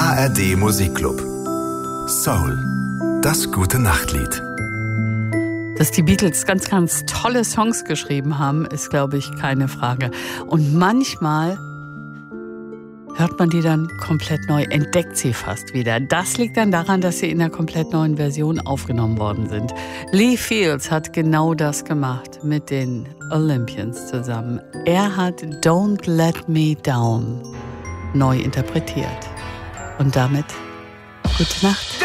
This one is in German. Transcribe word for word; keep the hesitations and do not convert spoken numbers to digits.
A R D Musikclub. Soul. Das gute Nachtlied. Dass die Beatles ganz, ganz tolle Songs geschrieben haben, ist, glaube ich, keine Frage. Und manchmal hört man die dann komplett neu, entdeckt sie fast wieder. Das liegt dann daran, dass sie in einer komplett neuen Version aufgenommen worden sind. Lee Fields hat genau das gemacht mit den Olympians zusammen. Er hat Don't Let Me Down neu interpretiert. Und damit gute Nacht.